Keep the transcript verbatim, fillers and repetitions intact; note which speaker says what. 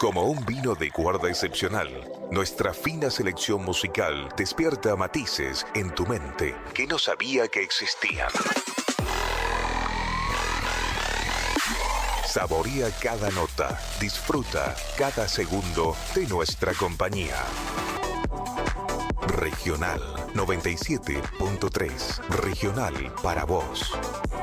Speaker 1: Como un vino de guarda excepcional, nuestra fina selección musical despierta matices en tu mente que no sabía que existían. Saborea cada nota, disfruta cada segundo de nuestra compañía. Regional noventa y siete punto tres, regional para vos.